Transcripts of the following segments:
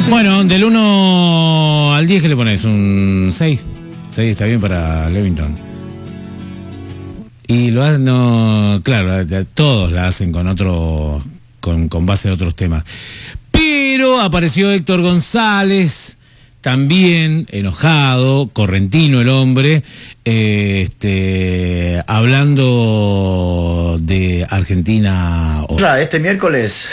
Bueno, del 1 al 10, ¿qué le pones? Un 6. 6 está bien para Levington. Y lo hacen, no, claro, todos la hacen con otro, con base en otros temas. Pero apareció Héctor González, también enojado, correntino el hombre, hablando de Argentina. Este miércoles.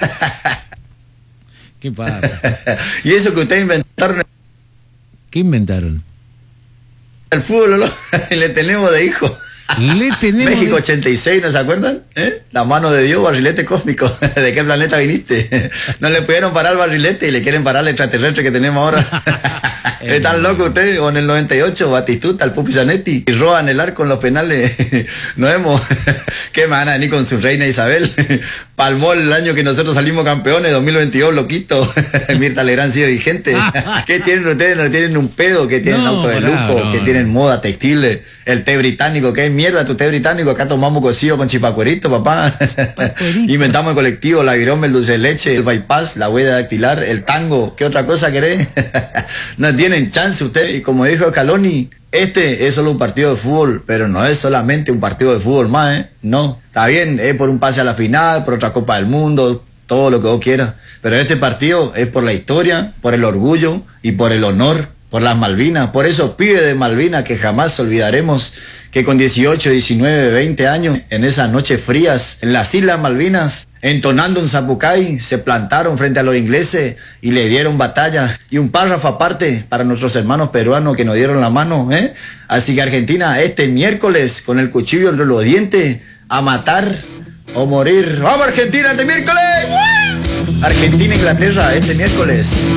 ¿Qué pasa? Y eso que ustedes inventaron. ¿Qué inventaron? El fútbol, ¿no? Le tenemos de hijo. Le tenemos México 86, ¿no se acuerdan? La mano de Dios, barrilete cósmico. ¿De qué planeta viniste? No le pudieron parar al barrilete y le quieren parar al extraterrestre que tenemos ahora. ¿Están locos ustedes? O en el 98, Batistuta, el Pupi Zanetti, y roban el arco en los penales. No vemos. ¿Qué me van a venir con su reina Isabel? Palmó el año que nosotros salimos campeones, 2022, loquito. Mirta Legrand sigue vigente. ¿Qué tienen ustedes? ¿No tienen un pedo? ¿Qué tienen auto de lujo? ¿Qué tienen moda textil? El té británico, ¿qué es mierda tu té británico? Acá tomamos cocido con chipacuerito, papá. Inventamos el colectivo, la virome, el dulce de leche, el bypass, la huella dactilar, el tango. ¿Qué otra cosa querés? No tienen chance ustedes. Y como dijo Scaloni, este es solo un partido de fútbol, pero no es solamente un partido de fútbol más, No, está bien, es por un pase a la final, por otra Copa del Mundo, todo lo que vos quieras. Pero este partido es por la historia, por el orgullo y por el honor. Por las Malvinas, por esos pibes de Malvinas que jamás olvidaremos, que con 18, 19, 20 años, en esas noches frías, en las Islas Malvinas, entonando un zapucay, se plantaron frente a los ingleses y le dieron batalla. Y un párrafo aparte para nuestros hermanos peruanos que nos dieron la mano, Así que Argentina, este miércoles, con el cuchillo entre los dientes, a matar o morir. ¡Vamos Argentina este miércoles! Argentina-Inglaterra este miércoles.